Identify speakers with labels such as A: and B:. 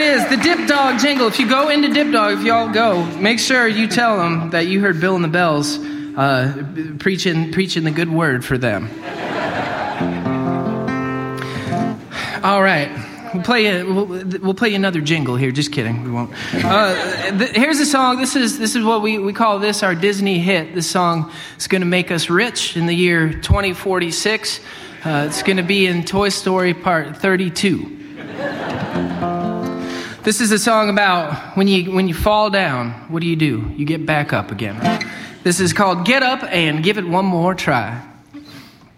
A: is, the Dip Dog jingle. If you go into Dip Dog, if y'all go, make sure you tell them that you heard Bill and the Bells preaching the good word for them. All right. We'll play another jingle here. Just kidding. We won't. Here's a song. This is what we call this our Disney hit. This song is going to make us rich in the year 2046. It's going to be in Toy Story Part 32. This is a song about when you fall down, what do? You get back up again. This is called Get Up and Give It One More Try.